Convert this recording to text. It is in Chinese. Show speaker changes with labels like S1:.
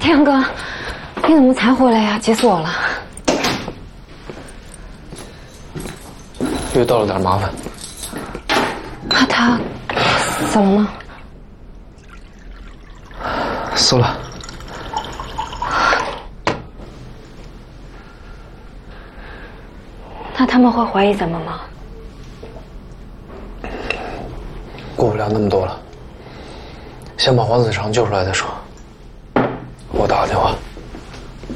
S1: 天阳哥，你怎么才回来呀？急死我了！
S2: 遇到了点麻烦。
S1: 他死了吗？
S2: 死了。
S1: 那他们会怀疑咱们吗？
S2: 顾不了那么多了，先把黄子成救出来再说。我打个电话。